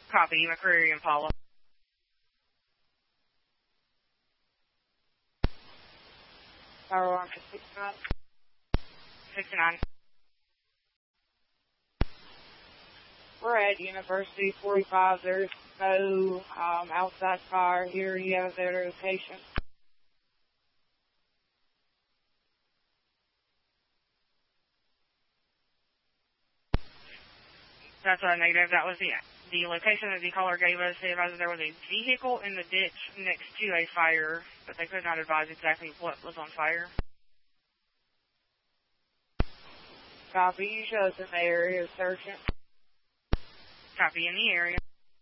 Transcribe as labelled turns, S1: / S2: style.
S1: Copy, McCreary Impala.
S2: Power alarm for 69.
S1: 69.
S2: We're at University 45. There's no outside fire here. You have a better location.
S1: That's negative. That was the location that the caller gave us. They advised that there was a vehicle in the ditch next to a fire, but they could not advise exactly what was on fire.
S2: Copy. You show us in the area, Sergeant.
S1: Copy, in the area.